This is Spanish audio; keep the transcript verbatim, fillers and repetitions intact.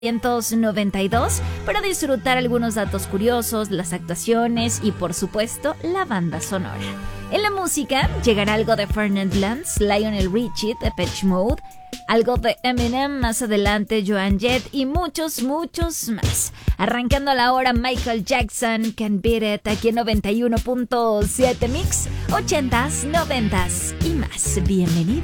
noventa y dos para disfrutar algunos datos curiosos, las actuaciones y por supuesto la banda sonora. En la música llegará algo de Fernand Lance, Lionel Richie, Depeche Mode, algo de Eminem, más adelante Joan Jett y muchos, muchos más. Arrancando la hora Michael Jackson, Can't Beat It, aquí en noventa y uno punto siete Mix, ochentas, noventas y más. Bienvenido.